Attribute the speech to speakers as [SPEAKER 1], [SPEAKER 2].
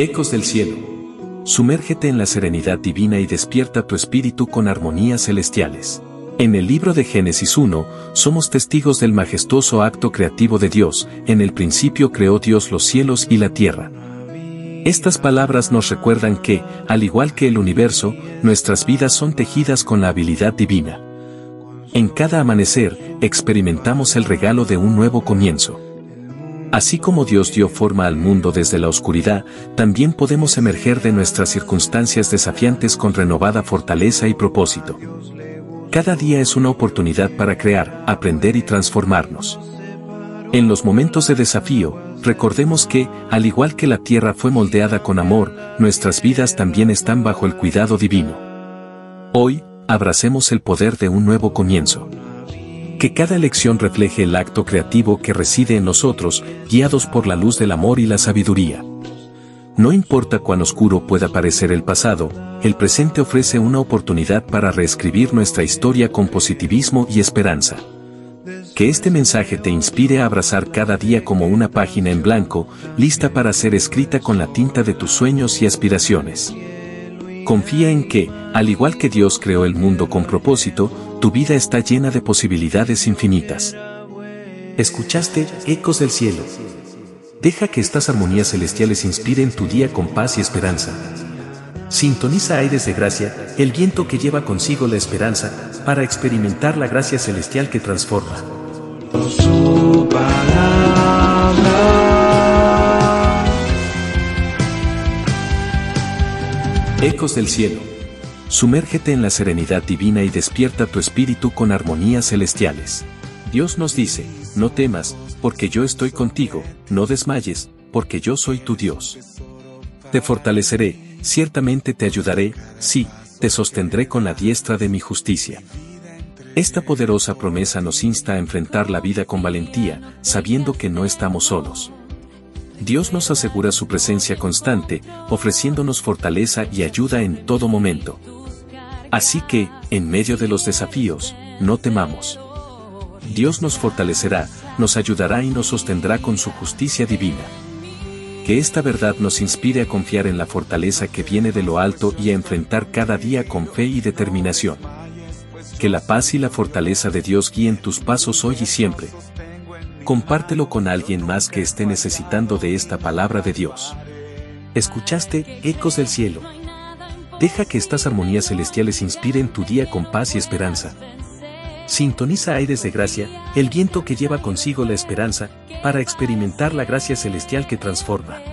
[SPEAKER 1] Ecos del cielo. Sumérgete en la serenidad divina y despierta tu espíritu con armonías celestiales. En el libro de Génesis 1, somos testigos del majestuoso acto creativo de Dios. En el principio creó Dios los cielos y la tierra. Estas palabras nos recuerdan que, al igual que el universo, nuestras vidas son tejidas con la habilidad divina. En cada amanecer, experimentamos el regalo de un nuevo comienzo. Así como Dios dio forma al mundo desde la oscuridad, también podemos emerger de nuestras circunstancias desafiantes con renovada fortaleza y propósito. Cada día es una oportunidad para crear, aprender y transformarnos. En los momentos de desafío, recordemos que, al igual que la tierra fue moldeada con amor, nuestras vidas también están bajo el cuidado divino. Hoy, abracemos el poder de un nuevo comienzo. Que cada elección refleje el acto creativo que reside en nosotros, guiados por la luz del amor y la sabiduría. No importa cuán oscuro pueda parecer el pasado, el presente ofrece una oportunidad para reescribir nuestra historia con positivismo y esperanza. Que este mensaje te inspire a abrazar cada día como una página en blanco, lista para ser escrita con la tinta de tus sueños y aspiraciones. Confía en que, al igual que Dios creó el mundo con propósito, tu vida está llena de posibilidades infinitas. Escuchaste Ecos del Cielo. Deja que estas armonías celestiales inspiren tu día con paz y esperanza. Sintoniza Aires de Gracia, el viento que lleva consigo la esperanza, para experimentar la gracia celestial que transforma.
[SPEAKER 2] Su palabra.
[SPEAKER 1] Ecos del cielo. Sumérgete en la serenidad divina y despierta tu espíritu con armonías celestiales. Dios nos dice, no temas, porque yo estoy contigo, no desmayes, porque yo soy tu Dios. Te fortaleceré, ciertamente te ayudaré, sí, te sostendré con la diestra de mi justicia. Esta poderosa promesa nos insta a enfrentar la vida con valentía, sabiendo que no estamos solos. Dios nos asegura su presencia constante, ofreciéndonos fortaleza y ayuda en todo momento. Así que, en medio de los desafíos, no temamos. Dios nos fortalecerá, nos ayudará y nos sostendrá con su justicia divina. Que esta verdad nos inspire a confiar en la fortaleza que viene de lo alto y a enfrentar cada día con fe y determinación. Que la paz y la fortaleza de Dios guíen tus pasos hoy y siempre. Compártelo con alguien más que esté necesitando de esta palabra de Dios. Escuchaste Ecos del Cielo. Deja que estas armonías celestiales inspiren tu día con paz y esperanza. Sintoniza Aires de Gracia, el viento que lleva consigo la esperanza, para experimentar la gracia celestial que transforma.